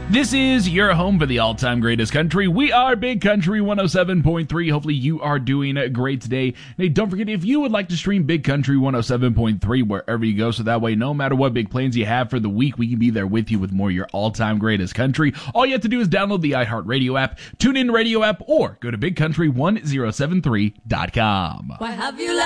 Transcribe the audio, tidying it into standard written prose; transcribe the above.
This is your home for the all-time greatest country. We are Big Country 107.3. Hopefully you are doing great today. Hey, don't forget, if you would like to stream Big Country 107.3 wherever you go, so that way no matter what big plans you have for the week, we can be there with you with more of your all-time greatest country. All you have to do is download the iHeartRadio app, tune in radio app, or go to bigcountry1073.com. Why have you